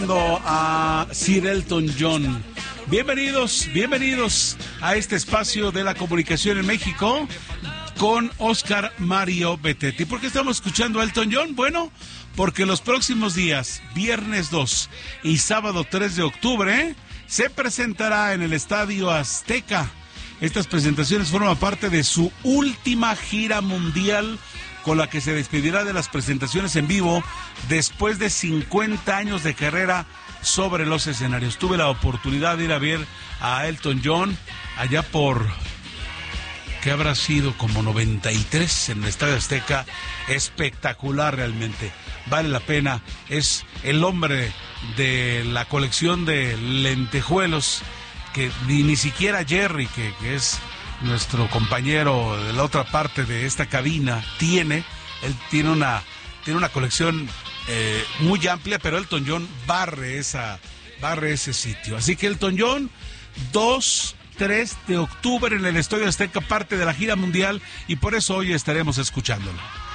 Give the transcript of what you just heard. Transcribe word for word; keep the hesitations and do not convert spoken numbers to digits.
A Sir Elton John. Bienvenidos, bienvenidos a este espacio de la comunicación en México con Oscar Mario Bettetti. ¿Por qué estamos escuchando a Elton John? Bueno, porque los próximos días, viernes dos y sábado tres de octubre, se presentará en el Estadio Azteca. Estas presentaciones forman parte de su última gira mundial, con la que se despedirá de las presentaciones en vivo después de cincuenta años de carrera sobre los escenarios. Tuve la oportunidad de ir a ver a Elton John allá por, ¿qué habrá sido? Como noventa y tres en el Estadio Azteca. Espectacular realmente, vale la pena. Es el hombre de la colección de lentejuelos que ni, ni siquiera Jerry, que, que es nuestro compañero de la otra parte de esta cabina, tiene. Él tiene una, tiene una colección eh, muy amplia, pero Elton John barre, esa, barre ese sitio. Así que Elton John, dos, tres de octubre en el Estadio Azteca, parte de la gira mundial, y por eso hoy estaremos escuchándolo.